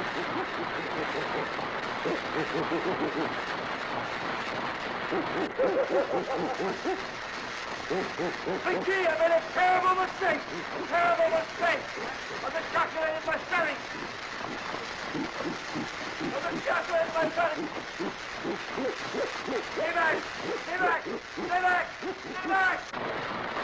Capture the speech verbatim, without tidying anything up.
McGee, I made a terrible mistake! A terrible mistake! I've been calculating my settings! I've been calculating my settings! Stay back! Stay back! Stay back! Stay back!